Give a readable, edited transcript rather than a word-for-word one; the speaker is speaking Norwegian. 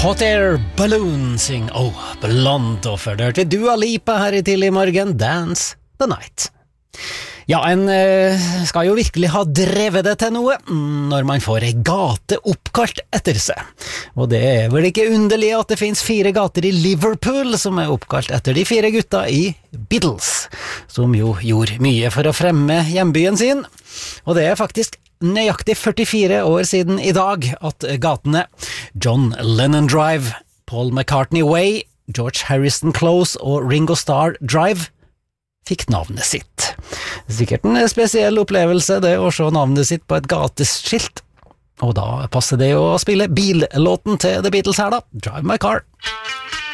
Hot Air Balloon syng Oh, Blonde, og før det hørte Dua Lipa her i tidlig morgen, Dance the Night. Ja, en skal jo virkelig ha drevet det til noe når man får en gate oppkalt etter seg. Og det er vel ikke underlig at det finnes 4 gater i Liverpool som er oppkalt etter de 4 gutta i Beatles, som jo gjorde mye for å fremme hjembyen sin. Og det er faktisk nøyaktig 44 år siden i dag at gatene John Lennon Drive, Paul McCartney Way, George Harrison Close og Ringo Starr Drive fikk navnet sitt. Sikkert en spesiell opplevelse det å se navnet sitt på et gateskilt. Og da passer det jo å spille billåten til The Beatles her da, Drive My Car.